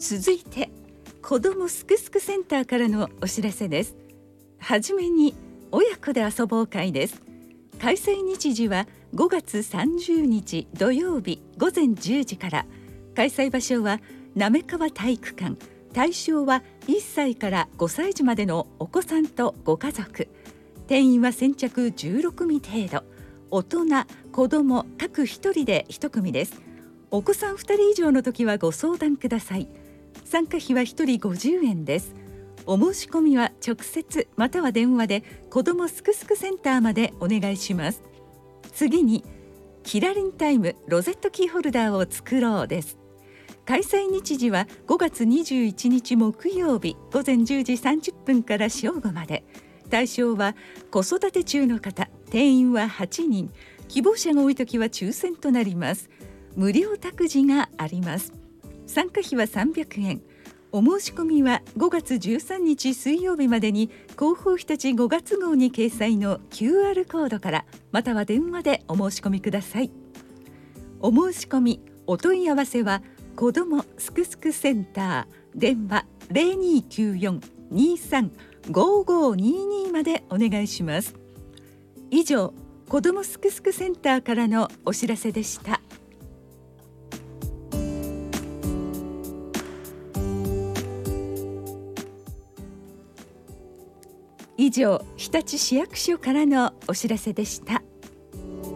続いて子どもすくすくセンターからのお知らせです。はじめに親子で遊ぼう会です。開催日時は5月30日土曜日午前10時から。開催場所は滑川体育館。対象は1歳から5歳児までのお子さんとご家族。定員は先着16組程度。大人、子ども各1人で1組です。お子さん2人以上の時はご相談ください。参加費は1人50円です。お申し込みは直接または電話で子どもすくすくセンターまでお願いします。次にキラリンタイムロゼットキーホルダーを作ろうです。開催日時は5月21日木曜日午前10時30分から正午まで。対象は子育て中の方。定員は8人。希望者が多い時は抽選となります。無料託児があります。参加費は300円。お申し込みは5月13日水曜日までに広報日立5月号に掲載の QR コードからまたは電話でお申し込みください。お申し込みお問い合わせは子どもすくすくセンター電話 0294-235522 までお願いします。以上、子どもすくすくセンターからのお知らせでした。以上、日立市役所からのお知らせでした。